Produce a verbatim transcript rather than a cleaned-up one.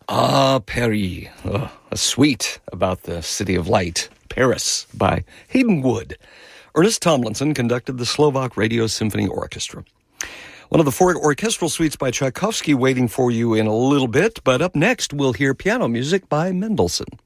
Ah, Paris, oh, a suite about the city of light, Paris, by Hayden Wood. Ernest Tomlinson conducted the Slovak Radio Symphony Orchestra. One of the four orchestral suites by Tchaikovsky waiting for you in a little bit, but up next we'll hear piano music by Mendelssohn.